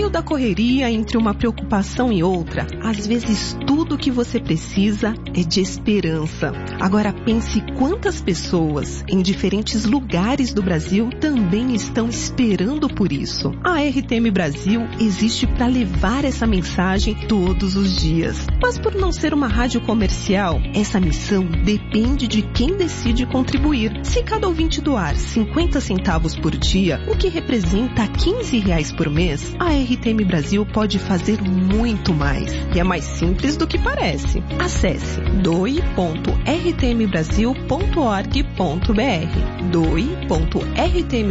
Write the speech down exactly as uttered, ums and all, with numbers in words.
meio da correria, entre uma preocupação e outra, às vezes tudo que você precisa é de esperança. Agora pense quantas pessoas em diferentes lugares do Brasil também estão esperando por isso. A R T M Brasil existe para levar essa mensagem todos os dias. Mas por não ser uma rádio comercial, essa missão depende de quem decide contribuir. Se cada ouvinte doar cinquenta centavos por dia, o que representa quinze reais por mês, a R T M Brasil pode fazer muito mais. E é mais simples do que parece. Acesse doe ponto r t m brasil ponto org ponto b r doe ponto r t m